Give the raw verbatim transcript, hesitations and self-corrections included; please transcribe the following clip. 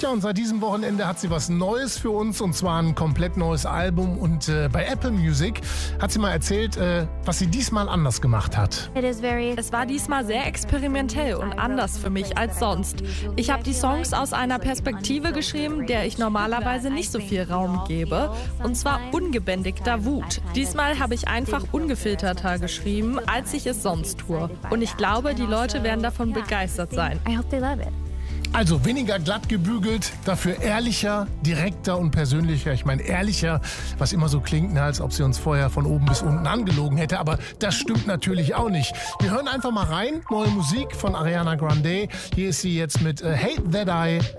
Ja, und seit diesem Wochenende hat sie was Neues für uns, und zwar ein komplett neues Album. Und äh, bei Apple Music hat sie mal erzählt, äh, was sie diesmal anders gemacht hat. Es war diesmal sehr experimentell und anders für mich als sonst. Ich habe die Songs aus einer Perspektive geschrieben, der ich normalerweise nicht so viel Raum gebe, und zwar ungebändigter Wut. Diesmal habe ich einfach ungefilterter geschrieben, als ich es sonst tue. Und ich glaube, die Leute werden davon begeistert sein. Also weniger glatt gebügelt, dafür ehrlicher, direkter und persönlicher. Ich meine ehrlicher, was immer so klingt, ne, als ob sie uns vorher von oben bis unten angelogen hätte. Aber das stimmt natürlich auch nicht. Wir hören einfach mal rein. Neue Musik von Ariana Grande. Hier ist sie jetzt mit äh, Hate That I